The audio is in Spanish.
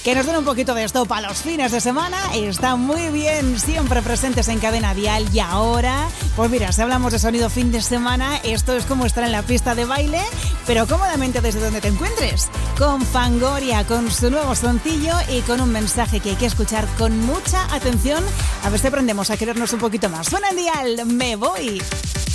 que nos den un poquito de esto para los fines de semana. Está muy bien, siempre presentes en Cadena Dial. Y ahora, pues mira, si hablamos de sonido fin de semana, esto es como estar en la pista de baile, pero cómodamente desde donde te encuentres, con Fangoria, con su nuevo sencillo y con un mensaje que hay que escuchar con mucha atención, a ver si aprendemos a querernos un poquito más. Suena en Dial, me voy.